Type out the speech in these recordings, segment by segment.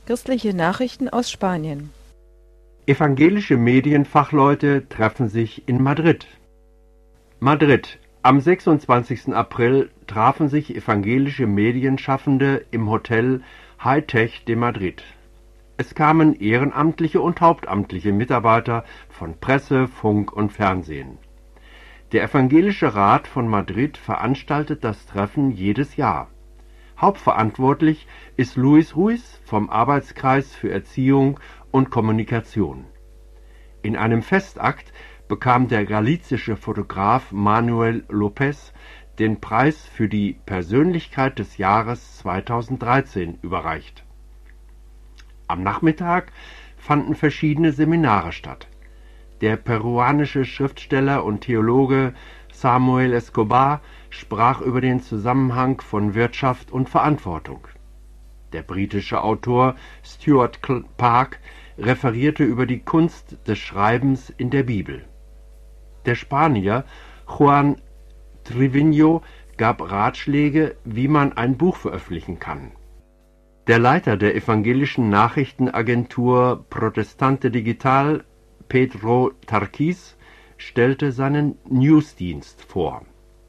Christliche Nachrichten aus Spanien. Evangelische Medienfachleute treffen sich in Madrid. Madrid. Am 26. April trafen sich evangelische Medienschaffende im Hotel High-Tech de Madrid. Es kamen ehrenamtliche und hauptamtliche Mitarbeiter von Presse, Funk und Fernsehen. Der Evangelische Rat von Madrid veranstaltet das Treffen jedes Jahr. Hauptverantwortlich ist Luis Ruiz vom Arbeitskreis für Erziehung und Kommunikation. In einem Festakt bekam der galizische Fotograf Manuel López den Preis für die Persönlichkeit des Jahres 2013 überreicht. Am Nachmittag fanden verschiedene Seminare statt. Der peruanische Schriftsteller und Theologe Samuel Escobar sprach über den Zusammenhang von Wirtschaft und Verantwortung. Der britische Autor Stuart Park referierte über die Kunst des Schreibens in der Bibel. Der Spanier Juan Triviño gab Ratschläge, wie man ein Buch veröffentlichen kann. Der Leiter der evangelischen Nachrichtenagentur Protestante Digital, Pedro Tarquís, stellte seinen Newsdienst vor.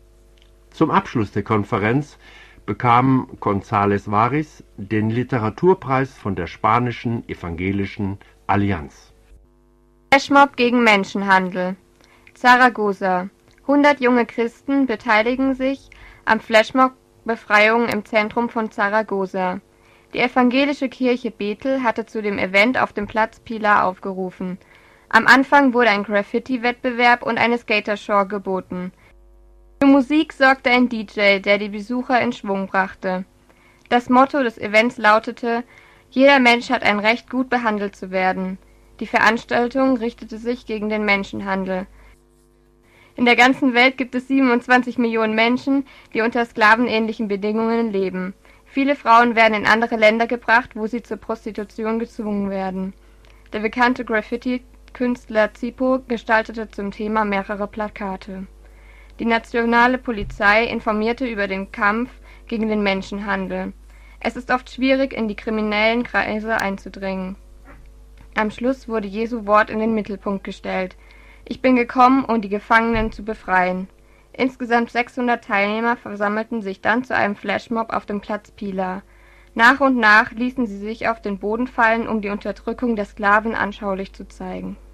Zum Abschluss der Konferenz bekam González Varis den Literaturpreis von der spanischen Evangelischen Allianz. Flashmob gegen Menschenhandel. Zaragoza. 100 junge Christen beteiligen sich am Flashmob-Befreiung im Zentrum von Zaragoza. Die evangelische Kirche Bethel hatte zu dem Event auf dem Platz Pilar aufgerufen. Am Anfang wurde ein Graffiti-Wettbewerb und eine Skatershow geboten. Für Musik sorgte ein DJ, der die Besucher in Schwung brachte. Das Motto des Events lautete: Jeder Mensch hat ein Recht, gut behandelt zu werden. Die Veranstaltung richtete sich gegen den Menschenhandel. In der ganzen Welt gibt es 27 Millionen Menschen, die unter sklavenähnlichen Bedingungen leben. Viele Frauen werden in andere Länder gebracht, wo sie zur Prostitution gezwungen werden. Der bekannte Graffiti-Künstler Zippo gestaltete zum Thema mehrere Plakate. Die nationale Polizei informierte über den Kampf gegen den Menschenhandel. Es ist oft schwierig, in die kriminellen Kreise einzudringen. Am Schluss wurde Jesu Wort in den Mittelpunkt gestellt: Ich bin gekommen, um die Gefangenen zu befreien. Insgesamt 600 Teilnehmer versammelten sich dann zu einem Flashmob auf dem Platz Pilar. Nach und nach ließen sie sich auf den Boden fallen, um die Unterdrückung der Sklaven anschaulich zu zeigen.